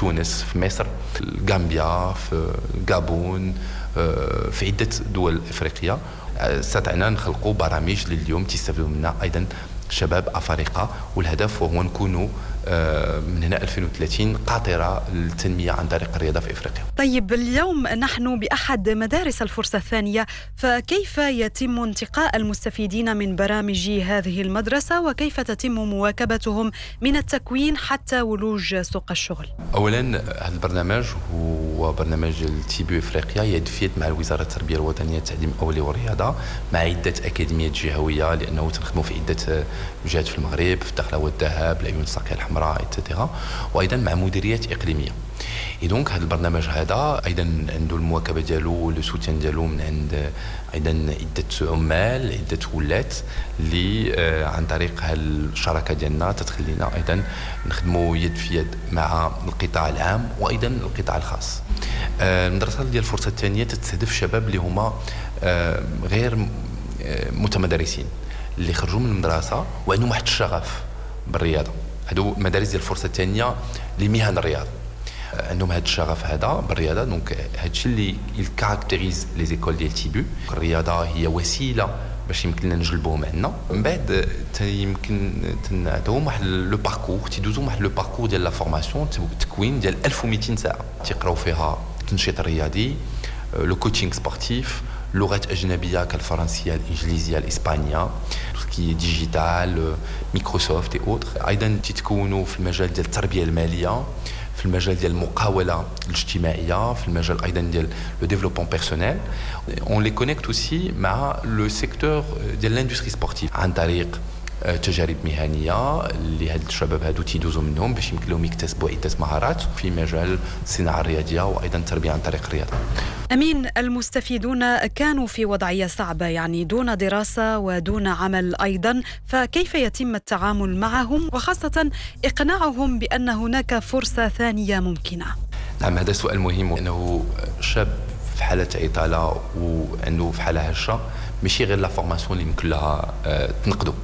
تونس، في مصر، غامبيا، في الغابون، في عدة دول إفريقية. استطعنا نخلقوا برامج لليوم تستفيدوا منها أيضا شباب أفارقة، والهدف هو نكونوا من هنا 2030 قاطرة للتنمية عن طريق الرياضة في إفريقيا. طيب، اليوم نحن بأحد مدارس الفرصة الثانية، فكيف يتم انتقاء المستفيدين من برامج هذه المدرسة، وكيف تتم مواكبتهم من التكوين حتى ولوج سوق الشغل؟ أولا، هذا البرنامج هو برنامج التيبي إفريقيا يد مع وزارة التربية الوطنية التعليم الأولي والرياضة، مع عدة أكاديميات جهوية، لأنه تنخدموا في عدة وجهات في المغرب، في الدخلة والذهب، العيون الساقية الحمراء إتترا، وأيضا مع مديريات إقليمية. دونك هذا البرنامج هذا أيضا عنده المواكبة ديالو، لو سوتيان ديالو من عند أيضا عدة عمال، عدة ولات اللي عن طريق هالشراكة ديالنا تتخلينا أيضا نخدموا يد في يد مع القطاع العام وأيضا القطاع الخاص. المدرسة ديال الفرصة الثانية تستهدف الشباب اللي هما غير متمدرسين، اللي خرجوا من المدرسة وعندهم واحد الشغف بالرياضة. هادو مدارس ديال الفرصة الثانية لمهن الرياضة، عندهم هذا الشغف هذا بالرياضة. دونك هادشي اللي يكاركتيريز لي زيكول ديال تيبو. الرياضة هي وسيلة باش يمكن لنا نجلبوهم عندنا. من بعد يمكن تنعطيوهم واحد لو باركور، تيدوزو واحد لو باركور ديال لا فورماسيون، تكوين ديال 1200 ساعة تيقراو فيها التنشيط الرياضي، لو كوتشينغ سبورتيف، لغات أجنبية كالفرنسية، الإنجليزية، الإسبانية، كي ديجيتال، مايكروسوفت et أيضا تتكونوا في المجال ديال التربية المالية، في المجال ديال المقاولة الاجتماعية، في المجال أيضا ديال لو ديفلوبمون بيرسونيل. اون لي كونيكت اوسي مع لو سيكتور ديال لاندستري سبورتيف عن طريق تجارب مهنية اللي هاد الشباب هادو تيدوزوا منهم باش يمكن لهم يكتسبوا عدة مهارات في مجال الصناعة الرياضية وأيضا التربية عن طريق الرياضة. أمين، المستفيدون كانوا في وضعية صعبة، يعني دون دراسة ودون عمل أيضا، فكيف يتم التعامل معهم وخاصة إقناعهم بأن هناك فرصة ثانية ممكنة؟ نعم، هذا سؤال مهم، لأنه شاب في حالة إطالة وعنده في حالة هشة ماشي غير لا فورماسيون اللي يمكن لها تنقدو.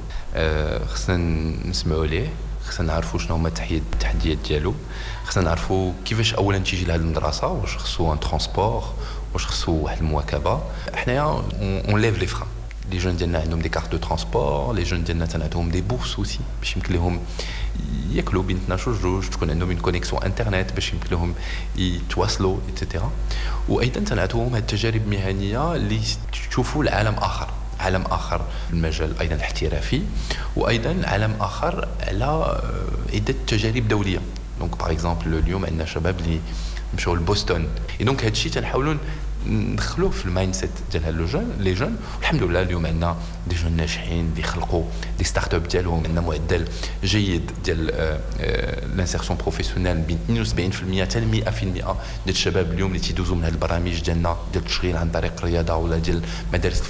خصنا نسمعوا ليه، خصنا نعرفوا شنو هما التحديات ديالو، خصنا نعرفوا كيفاش اولا تيجي لهاد المدرسه، واش خصو ان ترونسبور، واش خصو واحد المواكبه. حنايا اون ليف لي فران. لي جون ديالنا عندهم دي كارت دو ترونسبور، لي جون ديالنا تنعطيهم دي بورس اوسي باش يمكن لهم ياكلوا بين 12 جوج، تكون عندهم اون كونيكسيون انترنت باش يمكن لهم يتواصلوا ايتترا. وايضا تنعطيهم هاد التجارب المهنيه اللي تشوفوا العالم اخر، عالم آخر في المجال أيضا الاحترافي، وأيضا عالم آخر على عدة تجارب دولية. دونك باغ اكزومبل اليوم عندنا شباب اللي مشاو لبوسطن، دونك هذا الشيء تنحاولوا ندخلوه في المايند سيت ديال لي جون. الحمد لله اليوم عندنا دي جون ناجحين اللي خلقوا دي ستارت اب ديالهم، عندنا معدل جيد ديال لانسيرسيون بروفيسيونيل بين 72% حتى 100% ديال الشباب اليوم اللي تيدوزوا من هاد البرامج ديالنا ديال التشغيل عن طريق الرياضه ولا ديال مدارس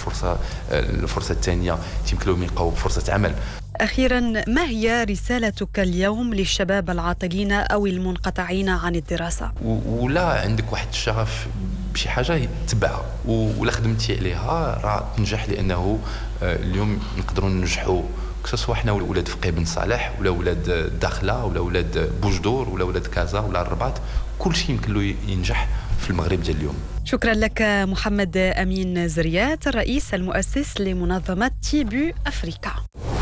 الفرصه الثانيه تيمكن لهم يلقاو فرصه عمل. أخيراً، ما هي رسالتك اليوم للشباب العاطلين أو المنقطعين عن الدراسة؟ ولا عندك واحد الشغف بشي حاجة تبعها ولا خدمتي عليها راه تنجح، لأنه اليوم نقدروا ننجحوا كسوا حنا ولاد فقيه بن صالح ولا ولاد الداخلة ولا ولاد بوجدور ولا ولاد كازا ولا الرباط، كل شيء يمكن له ينجح في المغرب ديال اليوم. شكرا لك محمد أمين زريات، الرئيس المؤسس لمنظمة تيبو أفريقيا.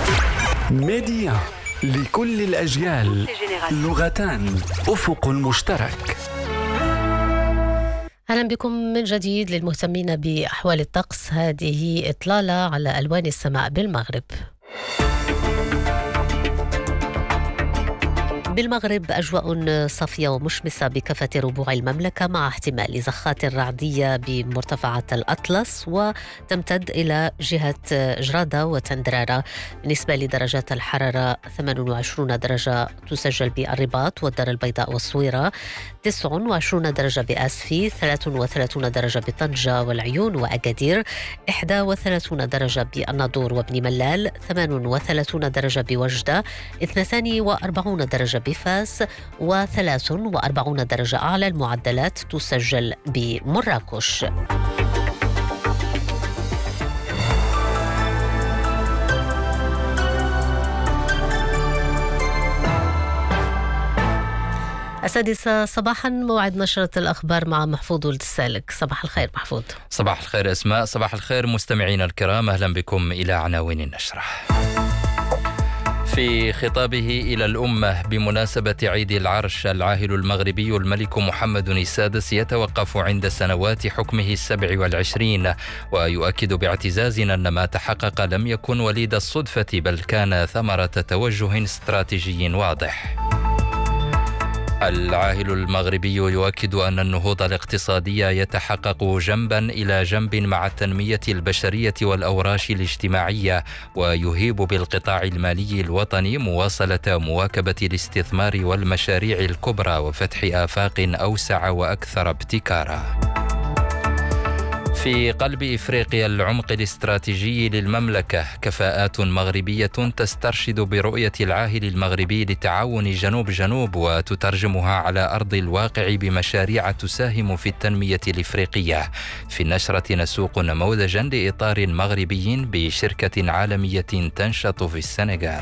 ميديا لكل الأجيال، لغتان، أفق مشترك. أهلا بكم من جديد. للمهتمين بأحوال الطقس، هذه إطلالة على ألوان السماء بالمغرب. بالمغرب أجواء صافية ومشمسة بكافة ربوع المملكة، مع احتمال زخات رعدية بمرتفعات الأطلس وتمتد إلى جهة جرادة وتندرارة. بالنسبة لدرجات الحرارة 28 درجة تسجل بالرباط والدار البيضاء والصويرة، 29 درجة بآسفي، 33 درجة بطنجة والعيون وأكادير، 31 درجة بالناظور وابن ملال، 38 درجة بوجدة، 42 درجة بفاس، و43 درجة أعلى المعدلات تسجل بمراكش. السادسة صباحا موعد نشرة الأخبار مع محفوظ ولد السالك. صباح الخير محفوظ. صباح الخير أسماء. صباح الخير مستمعينا الكرام، أهلا بكم إلى عناوين النشرة. في خطابه إلى الأمة بمناسبة عيد العرش، العاهل المغربي الملك محمد السادس يتوقف عند سنوات حكمه 27 ويؤكد باعتزاز أن ما تحقق لم يكن وليد الصدفة بل كان ثمرة توجه استراتيجي واضح. العاهل المغربي يؤكد أن النهوض الاقتصادي يتحقق جنبا إلى جنب مع التنمية البشرية والأوراش الاجتماعية، ويهيب بالقطاع المالي الوطني مواصلة مواكبة الاستثمار والمشاريع الكبرى وفتح آفاق أوسع وأكثر ابتكارا. في قلب إفريقيا العمق الاستراتيجي للمملكة، كفاءات مغربية تسترشد برؤية العاهل المغربي لتعاون جنوب وتترجمها على أرض الواقع بمشاريع تساهم في التنمية الإفريقية. في النشرة نسوق نموذجا لإطار مغربي بشركة عالمية تنشط في السنغال.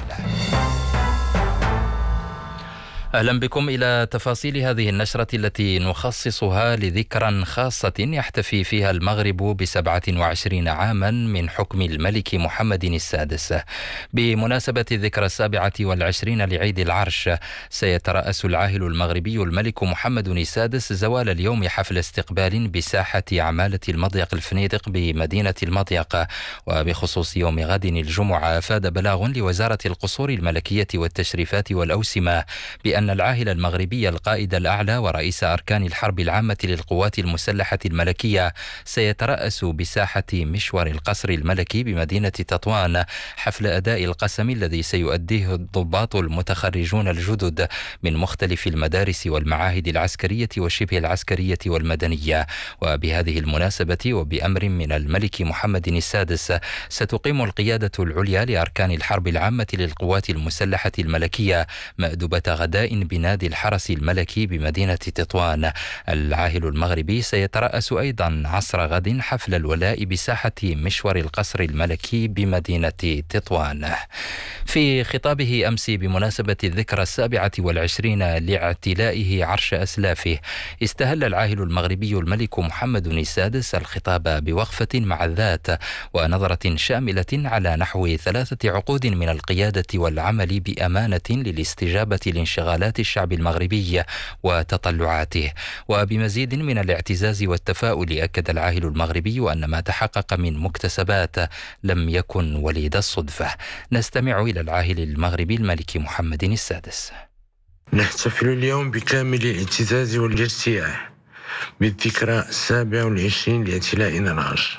أهلا بكم إلى تفاصيل هذه النشرة التي نخصصها لذكرى خاصة يحتفي فيها المغرب ب27 عاما من حكم الملك محمد السادس. بمناسبة الذكرى 27 لعيد العرش، سيترأس العاهل المغربي الملك محمد السادس زوال اليوم حفل استقبال بساحة عمالة المضيق الفنيدق بمدينة المضيق. وبخصوص يوم غد الجمعة، أفاد بلاغ لوزارة القصور الملكية والتشريفات والأوسمة بأن العاهل المغربي القائد الأعلى ورئيس أركان الحرب العامة للقوات المسلحة الملكية سيترأس بساحة مشور القصر الملكي بمدينة تطوان حفل أداء القسم الذي سيؤديه الضباط المتخرجون الجدد من مختلف المدارس والمعاهد العسكرية وشبه العسكرية والمدنية. وبهذه المناسبة وبأمر من الملك محمد السادس، ستقيم القيادة العليا لأركان الحرب العامة للقوات المسلحة الملكية مأدبة غداء بنادي الحرس الملكي بمدينة تطوان. العاهل المغربي سيترأس أيضا عصر غد حفل الولاء بساحة مشور القصر الملكي بمدينة تطوان. في خطابه أمس بمناسبة الذكرى 27 لاعتلائه عرش أسلافه، استهل العاهل المغربي الملك محمد السادس الخطاب بوقفة مع الذات ونظرة شاملة على نحو 3 عقود من القيادة والعمل بأمانة للاستجابة لانشغالات الشعب المغربي وتطلعاته. وبمزيد من الاعتزاز والتفاؤل، أكد العاهل المغربي أن ما تحقق من مكتسبات لم يكن وليد الصدفة. نستمع إلى العاهل المغربي الملك محمد السادس. نحتفل اليوم بكامل الاعتزاز والارتياح بالذكرى 27 لاعتلائنا العرش.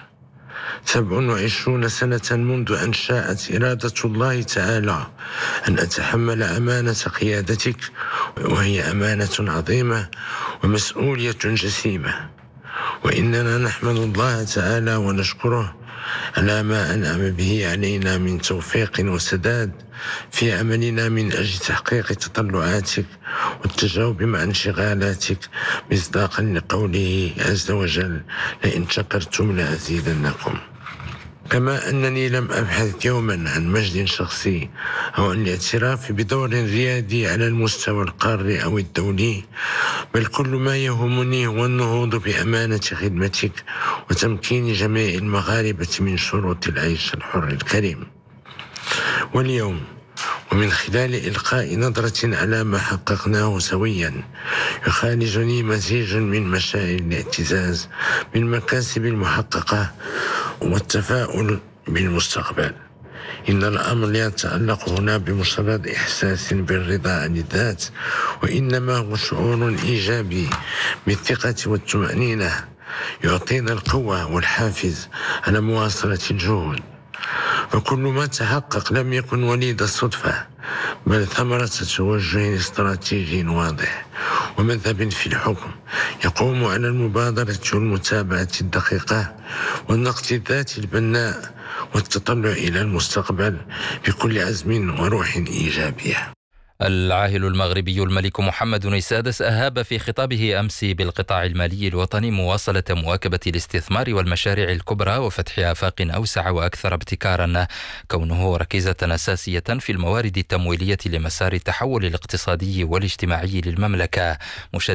27 سنة منذ أن شاءت إرادة الله تعالى أن أتحمل أمانة قيادتك، وهي أمانة عظيمة ومسؤولية جسيمة، وإننا نحمد الله تعالى ونشكره على ما أنعم به علينا من توفيق وسداد في عملنا من أجل تحقيق تطلعاتك والتجاوب مع انشغالاتك، مصداقا لقوله عز وجل: لئن شكرتم لأزيدنكم. كما أنني لم أبحث يوما عن مجد شخصي أو عن الاعتراف بدور ريادي على المستوى القاري أو الدولي، بل كل ما يهمني هو النهوض بأمانة خدمتك وتمكين جميع المغاربة من شروط العيش الحر الكريم. واليوم ومن خلال إلقاء نظرة على ما حققناه سويا، يخالجني مزيج من مشاعر الاعتزاز بالمكاسب المحققة والتفاؤل بالمستقبل. إن الأمر لا يتعلق هنا بمجرد إحساس بالرضا عن الذات، وإنما هو شعور إيجابي بالثقة والطمأنينة يعطينا القوة والحافز على مواصلة الجهود. وكل ما تحقق لم يكن وليد الصدفة، بل ثمرة توجه استراتيجي واضح ومذهب في الحكم يقوم على المبادرة والمتابعة الدقيقة والنقد الذاتي البناء والتطلع إلى المستقبل بكل عزم وروح إيجابية. العاهل المغربي الملك محمد السادس أهاب في خطابه أمس بالقطاع المالي الوطني مواصلة مواكبة الاستثمار والمشاريع الكبرى وفتح آفاق أوسع وأكثر ابتكارا، كونه ركيزة أساسية في الموارد التمويلية لمسار التحول الاقتصادي والاجتماعي للمملكة.